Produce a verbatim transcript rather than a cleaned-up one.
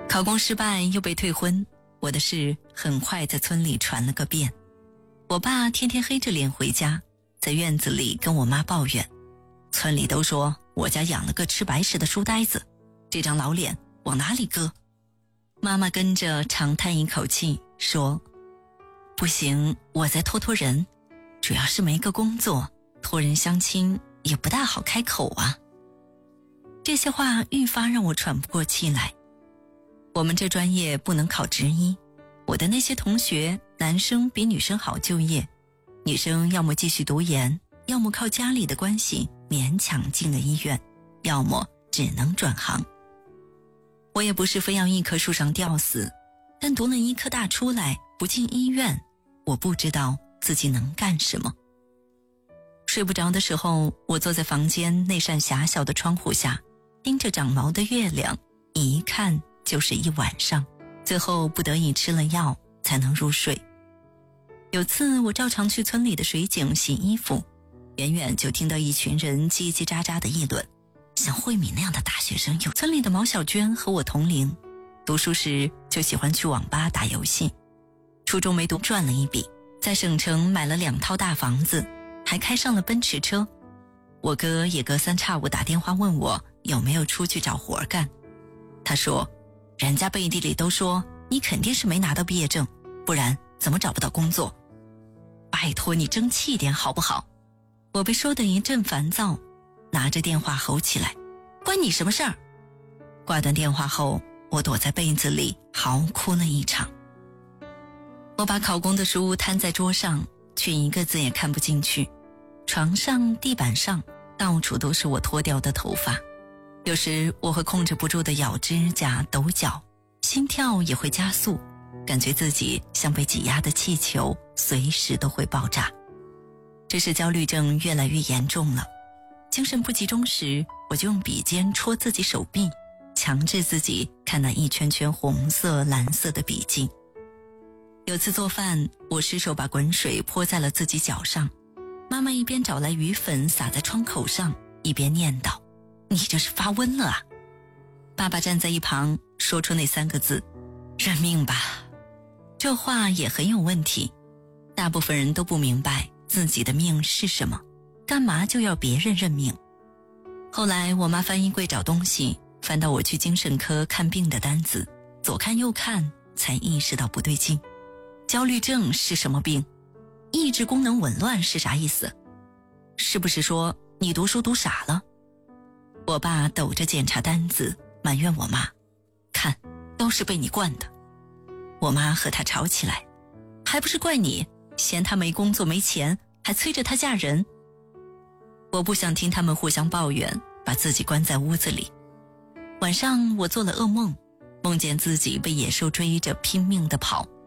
考公失败又被退婚，我的事很快在村里传了个遍。我爸天天黑着脸回家，在院子里跟我妈抱怨，村里都说我家养了个吃白食的书呆子，这张老脸往哪里搁？妈妈跟着长叹一口气说，不行，我再托托人，主要是没个工作，托人相亲也不大好开口啊。这些话愈发让我喘不过气来。我们这专业不能考执医，我的那些同学男生比女生好就业，女生要么继续读研，要么靠家里的关系勉强进了医院，要么只能转行。我也不是非要一棵树上吊死，但读了医科大出来不进医院，我不知道自己能干什么。睡不着的时候，我坐在房间那扇狭小的窗户下，盯着长毛的月亮，一看就是一晚上，最后不得已吃了药才能入睡。有次我照常去村里的水井洗衣服，远远就听到一群人叽叽喳喳的议论，像慧敏那样的大学生有。村里的毛小娟和我同龄，读书时就喜欢去网吧打游戏，初中没读赚了一笔，在省城买了两套大房子，还开上了奔驰车。我哥也隔三差五打电话问我有没有出去找活干，他说人家背地里都说你肯定是没拿到毕业证，不然怎么找不到工作？拜托你争气点好不好？我被说得一阵烦躁，拿着电话吼起来，关你什么事儿？挂断电话后，我躲在被子里嚎哭了一场。我把考公的书摊在桌上，却一个字也看不进去。床上、地板上到处都是我脱掉的头发，有时我会控制不住地咬指甲、抖脚，心跳也会加速，感觉自己像被挤压的气球，随时都会爆炸。这是焦虑症越来越严重了，精神不集中时，我就用笔尖戳自己手臂，强制自己看那一圈圈红色、蓝色的笔记。有次做饭，我失手把滚水泼在了自己脚上，妈妈一边找来鱼粉撒在窗口上，一边念叨，你这是发瘟了啊！爸爸站在一旁说出那三个字，认命吧。这话也很有问题，大部分人都不明白自己的命是什么，干嘛就要别人认命？后来我妈翻衣柜找东西，翻到我去精神科看病的单子，左看右看，才意识到不对劲。焦虑症是什么病？意志功能紊乱是啥意思？是不是说你读书读傻了？我爸抖着检查单子埋怨我妈，看都是被你惯的。我妈和他吵起来，还不是怪你，嫌他没工作没钱，还催着他嫁人。我不想听他们互相抱怨，把自己关在屋子里。晚上我做了噩梦，梦见自己被野兽追着拼命地跑，